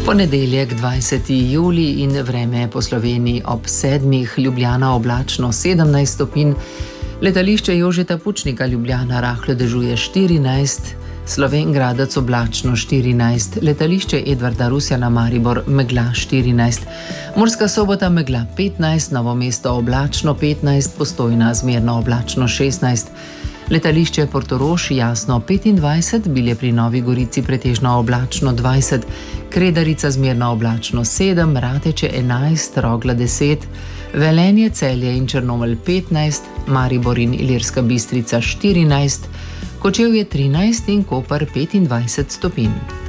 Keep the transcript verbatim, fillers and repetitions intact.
Ponedeljek, dvajseti julij in vreme po Sloveniji ob sedmih, Ljubljana oblačno sedemnajst stopinj, letališče Jožeta Pučnika Ljubljana rahlo dežuje štirinajst, Slovenj Gradec oblačno štirinajst, letališče Edvarda Rusjana Maribor megla štirinajst, Murska Sobota megla petnajst, Novo mesto oblačno petnajst, Postojna zmerno oblačno šestnajst, letališče Portorož jasno petindvajset, Bilje pri Novi Gorici pretežno oblačno dvajset, Kredarica zmerno oblačno sedem, Rateče enajst, Rogla deset, Velenje, Celje in Črnomelj petnajst, Maribor in Ilirska Bistrica štirinajst, Kočevje trinajst in Koper petindvajset stopinj.